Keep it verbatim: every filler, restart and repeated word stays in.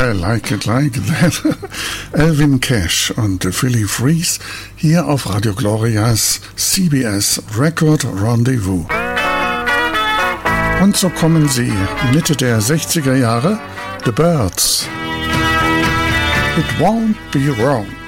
I like it like that. Alvin Cash und Philly Freeze hier auf Radio Glorias C B S Record Rendezvous. Und so kommen sie Mitte der sechziger Jahre, The Byrds. It won't be wrong.